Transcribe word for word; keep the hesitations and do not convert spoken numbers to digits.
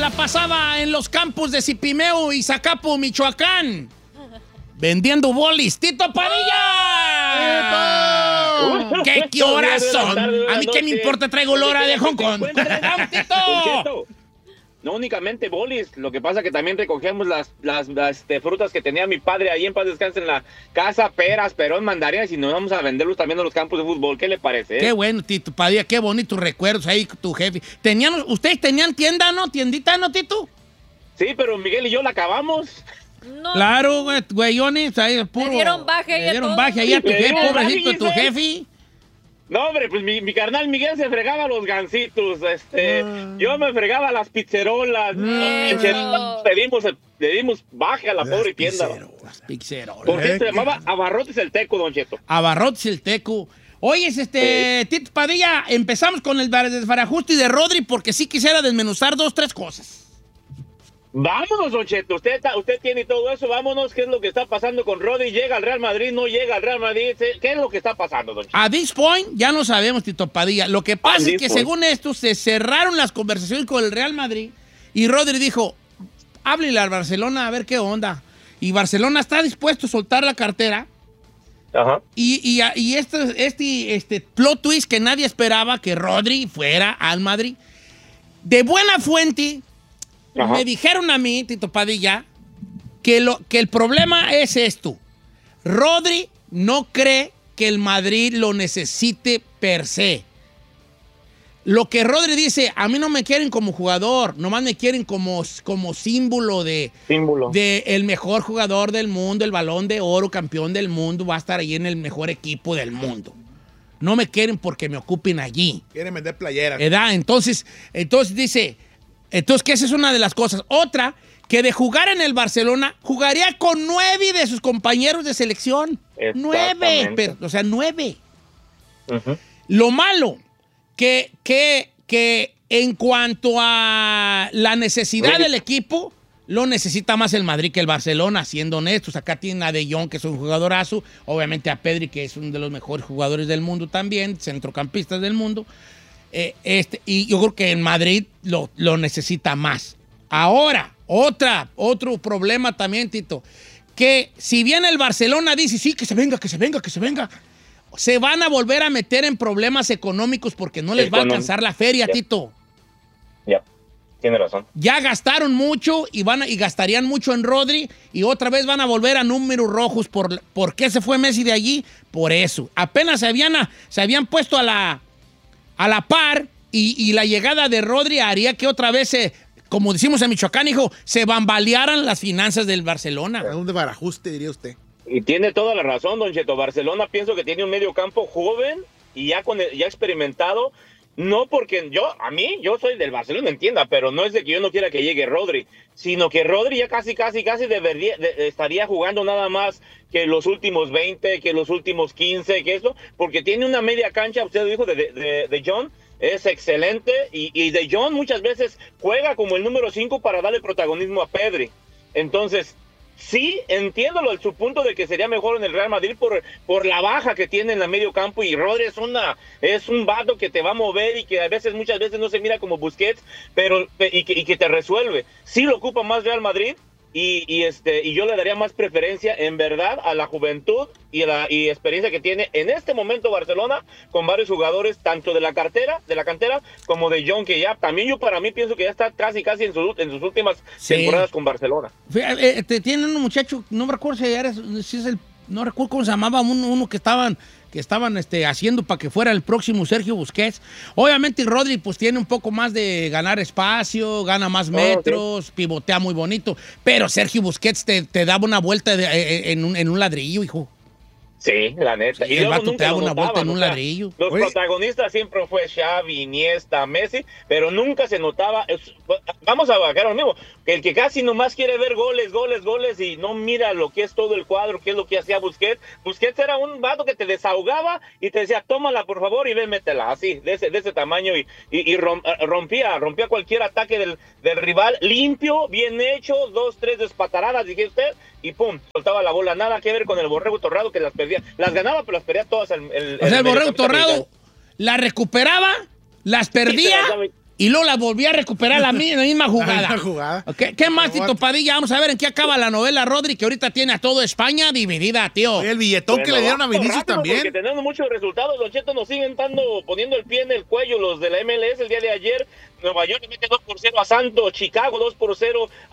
la pasaba en los campos de Zipimeo y Zacapo, Michoacán, vendiendo bolis. ¡Tito Padilla! ¡Tito! ¿Qué, qué horas son? A mí qué me importa, traigo lora de Hong Kong. ¡Vamos, Tito! No únicamente bolis, lo que pasa que también recogíamos las, las, las este, frutas que tenía mi padre ahí en paz descanse en la casa, peras, perón, mandarinas, y nos vamos a venderlos también a los campos de fútbol. ¿Qué le parece? Eh? Qué bueno, Tito Padilla, qué bonitos recuerdos ahí con tu jefe. ¿Tenían, ¿Ustedes tenían tienda, no? ¿Tiendita, no, Tito? Sí, pero Miguel y yo la acabamos. No. Claro, güey, güeyones, ahí puro. Le dieron baje ahí Le a dieron todos. baje ahí a tu Le jefe, dieron pobrecito de baje, tu jefe. No, hombre, pues mi, mi carnal Miguel se fregaba los gansitos, este, Ah. yo me fregaba las pizzerolas, Eso. le dimos, le dimos baje a la pobre tienda. Las pizzerolas. ¿Por qué se llamaba Abarrotes el Teco, Don Cheto? Abarrotes el Teco. Oye, este, Tito Padilla, empezamos con el desbarajuste de Rodri porque sí quisiera desmenuzar dos, tres cosas. Vámonos, Don Cheto, usted, está, usted tiene todo eso, vámonos, ¿qué es lo que está pasando con Rodri? ¿Llega al Real Madrid? ¿No llega al Real Madrid? ¿Qué es lo que está pasando, Don Cheto? A this point ya no sabemos, Tito Padilla. Lo que pasa A es que this point. según esto se cerraron las conversaciones con el Real Madrid y Rodri dijo, háblele al Barcelona a ver qué onda. Y Barcelona está dispuesto a soltar la cartera. Ajá. Y, y, y este, este, este plot twist que nadie esperaba, que Rodri fuera al Madrid. De buena fuente, Ajá. me dijeron a mí, Tito Padilla, que, lo, que el problema es esto. Rodri no cree que el Madrid lo necesite per se. Lo que Rodri dice, a mí no me quieren como jugador, nomás me quieren como, como símbolo de, Símbolo. de el mejor jugador del mundo, el Balón de Oro, campeón del mundo, va a estar ahí en el mejor equipo del mundo. No me quieren porque me ocupen allí. Quieren vender playeras. ¿Verdad? Entonces, entonces dice, entonces que esa es una de las cosas. Otra, que de jugar en el Barcelona, jugaría con nueve de sus compañeros de selección. Nueve, Exactamente. pero, o sea, nueve. Ujú. Lo malo, que, que, que en cuanto a la necesidad Ready. del equipo, lo necesita más el Madrid que el Barcelona, siendo honestos. Acá tiene a De Jong, que es un jugadorazo, obviamente a Pedri, que es uno de los mejores jugadores del mundo también, centrocampistas del mundo. Eh, este, y yo creo que en Madrid lo, lo necesita más. Ahora, otra, otro problema también, Tito, que si bien el Barcelona dice, sí, que se venga, que se venga, que se venga, se van a volver a meter en problemas económicos porque no les va a Económico. alcanzar la feria, Ya. Tito. Ya, tiene razón. Ya gastaron mucho y, van a- y gastarían mucho en Rodri y otra vez van a volver a números rojos. ¿Por, ¿por qué se fue Messi de allí? Por eso. Apenas se habían, a- se habían puesto a la, a la par y, y la llegada de Rodri haría que otra vez, se, como decimos en Michoacán, hijo, se bambalearan las finanzas del Barcelona. Un desbarajuste, diría usted. Y tiene toda la razón, Don Cheto. Barcelona pienso que tiene un medio campo joven y ya, con el- ya experimentado. No porque yo, a mí, yo soy del Barcelona, entienda, pero no es de que yo no quiera que llegue Rodri, sino que Rodri ya casi, casi, casi debería, de- estaría jugando nada más que los últimos veinte, que los últimos quince, que eso, porque tiene una media cancha, usted dijo, de, de, de John, es excelente, y, y de John muchas veces juega como el número cinco para darle protagonismo a Pedri. Entonces, sí, entiendo lo, su punto de que sería mejor en el Real Madrid por, por la baja que tiene en el medio campo, y Rodri es una es un vato que te va a mover y que a veces, muchas veces no se mira como Busquets, pero y que, y que te resuelve. Sí lo ocupa más Real Madrid y, y este y yo le daría más preferencia en verdad a la juventud y la y experiencia que tiene en este momento Barcelona con varios jugadores tanto de la cartera, de la cantera como de John, que ya también yo para mí pienso que ya está casi casi en, su, en sus últimas Sí. temporadas con Barcelona. Fíjate, eh, te tienen un muchacho, no me recuerdo si, era, si es el, no recuerdo cómo se llamaba, uno, uno que estaban, que estaban este, haciendo para que fuera el próximo Sergio Busquets. Obviamente Rodri pues tiene un poco más de ganar espacio, gana más metros, sí. pivotea muy bonito, pero Sergio Busquets te, te daba una vuelta de- eh, en, un, en un ladrillo, hijo. Sí, la neta. Sí, y el luego vato te nunca daba lo una vuelta notaban, en un o sea, ladrillo. Los Oye. protagonistas siempre fue Xavi, Iniesta, Messi, pero nunca se notaba. es- vamos a bajar lo mismo. El que casi nomás quiere ver goles, goles, goles y no mira lo que es todo el cuadro, qué es lo que hacía Busquets. Busquets era un vato que te desahogaba y te decía, tómala por favor y ven, métela, así, de ese, de ese tamaño. Y, y, y rom- rompía, rompía cualquier ataque del, del rival, limpio, bien hecho, dos, tres despataradas, dije usted, y pum, soltaba la bola. Nada que ver con el Borrego Torrado que las perdía. Las ganaba, pero las perdía todas. El, el, O sea, el Borrego mediocampista Torrado mexicano. la recuperaba, las Sí, se perdía las daba- y luego la volví a recuperar la, mi- la misma jugada. La misma jugada. ¿Qué, qué más, Tito Padilla? Vamos a ver en qué acaba la novela Rodri, que ahorita tiene a todo España dividida, tío. Oye, el billetón que Bueno, le dieron a vamos Vinicius rápido, también. Porque tenemos muchos resultados. Don Cheto, nos siguen dando, poniendo el pie en el cuello los de la M L S el día de ayer. Nueva York le mete dos por cero a Santos. Chicago dos por cero